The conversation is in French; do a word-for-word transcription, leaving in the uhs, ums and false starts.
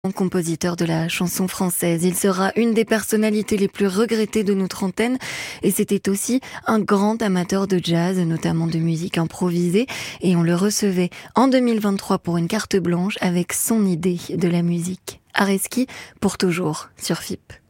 Compositeur de la chanson française. Il sera une des personnalités les plus regrettées de notre antenne et c'était aussi un grand amateur de jazz, notamment de musique improvisée, et on le recevait en deux mille vingt-trois pour une carte blanche avec son idée de la musique. Areski pour toujours sur F I P.